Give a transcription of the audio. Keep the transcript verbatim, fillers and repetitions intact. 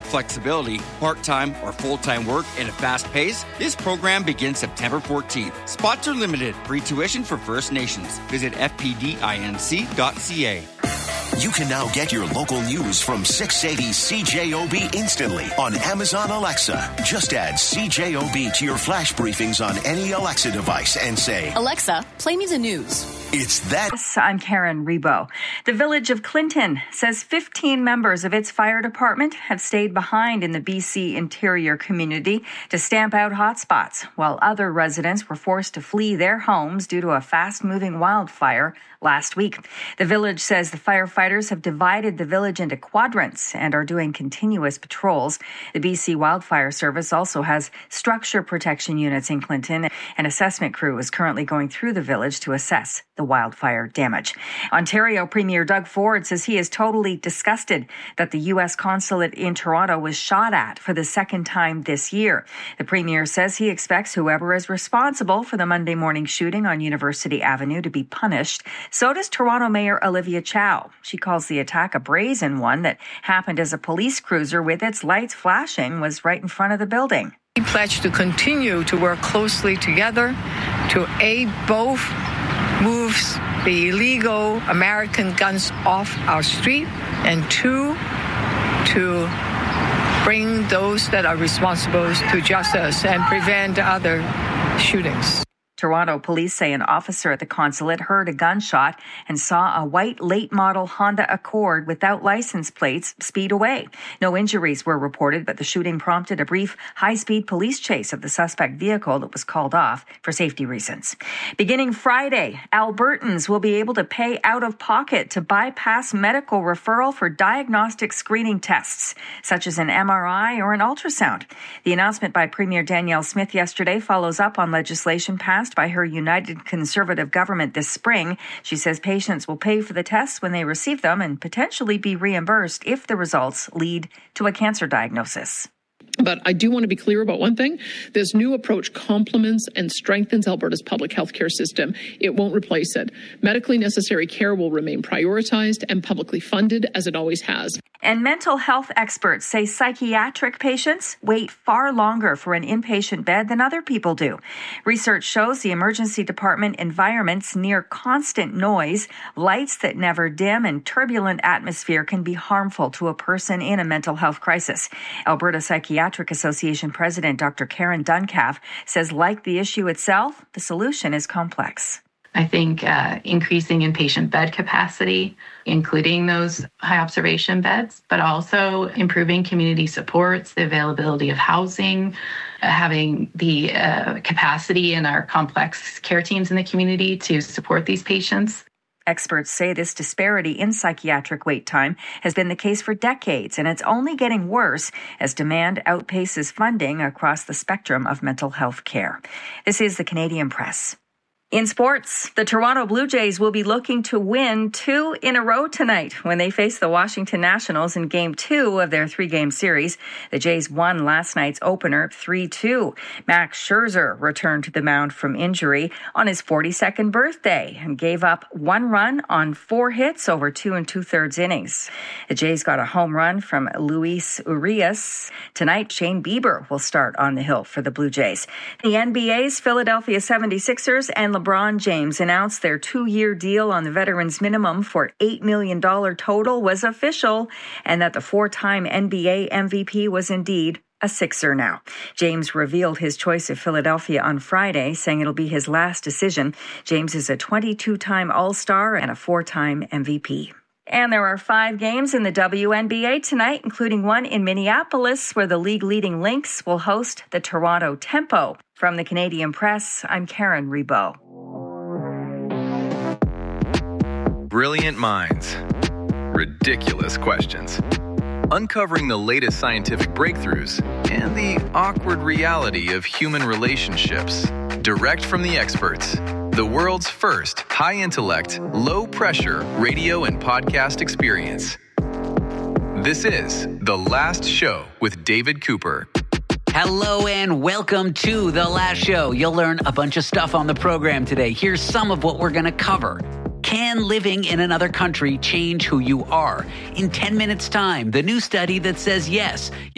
Flexibility, part-time or full-time work, and a fast pace? This program begins September fourteenth. Spots are limited. Free tuition for First Nations. Visit f p d inc dot c a. You can now get your local news from six eighty C J O B instantly on Amazon Alexa. Just add C J O B to your flash briefings on any Alexa device and say, Alexa, play me the news. It's that. I'm Karen Rebo. The village of Clinton says fifteen members of its fire department have stayed behind in the B C interior community to stamp out hotspots, while other residents were forced to flee their homes due to a fast-moving wildfire last week. The village says the firefighters have divided the village into quadrants and are doing continuous patrols. The B C Wildfire Service also has structure protection units in Clinton. An assessment crew is currently going through the village to assess the wildfire damage. Ontario Premier Doug Ford says he is totally disgusted that the U S consulate in Toronto was shot at for the second time this year. The Premier says he expects whoever is responsible for the Monday morning shooting on University Avenue to be punished. So does Toronto Mayor Olivia Chow. She calls the attack a brazen one that happened as a police cruiser with its lights flashing was right in front of the building. We pledge to continue to work closely together to aid both moves the illegal American guns off our street, and two, to bring those that are responsible to justice and prevent other shootings. Toronto police say an officer at the consulate heard a gunshot and saw a white late-model Honda Accord without license plates speed away. No injuries were reported, but the shooting prompted a brief high-speed police chase of the suspect vehicle that was called off for safety reasons. Beginning Friday, Albertans will be able to pay out of pocket to bypass medical referral for diagnostic screening tests, such as an M R I or an ultrasound. The announcement by Premier Danielle Smith yesterday follows up on legislation passed by her United Conservative government this spring. She says patients will pay for the tests when they receive them and potentially be reimbursed if the results lead to a cancer diagnosis. But I do want to be clear about one thing. This new approach complements and strengthens Alberta's public health care system. It won't replace it. Medically necessary care will remain prioritized and publicly funded as it always has. And mental health experts say psychiatric patients wait far longer for an inpatient bed than other people do. Research shows the emergency department environments near constant noise, lights that never dim, and turbulent atmosphere can be harmful to a person in a mental health crisis. Alberta Psychiatric Association President Doctor Karen Duncalf says, like the issue itself, the solution is complex. I think uh, increasing inpatient bed capacity, including those high observation beds, but also improving community supports, the availability of housing, uh, having the uh, capacity in our complex care teams in the community to support these patients. Experts say this disparity in psychiatric wait time has been the case for decades, and it's only getting worse as demand outpaces funding across the spectrum of mental health care. This is the Canadian Press. In sports, the Toronto Blue Jays will be looking to win two in a row tonight when they face the Washington Nationals in Game two of their three-game series. The Jays won last night's opener three two. Max Scherzer returned to the mound from injury on his forty-second birthday and gave up one run on four hits over two and two-thirds innings. The Jays got a home run from Luis Urias. Tonight, Shane Bieber will start on the hill for the Blue Jays. The N B A's Philadelphia seventy-sixers and LeBron James announced their two-year deal on the veterans minimum for eight million dollars total was official, and that the four-time N B A M V P was indeed a Sixer now. James revealed his choice of Philadelphia on Friday, saying it'll be his last decision. James is a twenty-two-time All-Star and a four-time M V P. And there are five games in the W N B A tonight, including one in Minneapolis, where the league-leading Lynx will host the Toronto Tempo. From the Canadian Press, I'm Karen Rebo. Brilliant minds. Ridiculous questions. Uncovering the latest scientific breakthroughs and the awkward reality of human relationships. Direct from the experts. The world's first high-intellect, low-pressure radio and podcast experience. This is The Last Show with David Cooper. Hello and welcome to The Last Show. You'll learn a bunch of stuff on the program today. Here's some of what we're going to cover. Can living in another country change who you are? In ten minutes' time, the new study that says yes.